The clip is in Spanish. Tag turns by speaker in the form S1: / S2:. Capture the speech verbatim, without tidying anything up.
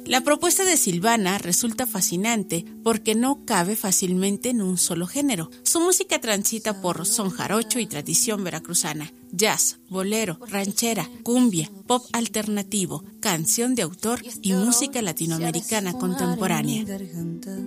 S1: La propuesta de Silvana resulta fascinante porque no cabe fácilmente en un solo género. Su música transita por son jarocho y tradición veracruzana, jazz, bolero, ranchera, cumbia, pop alternativo, canción de autor y música latinoamericana contemporánea.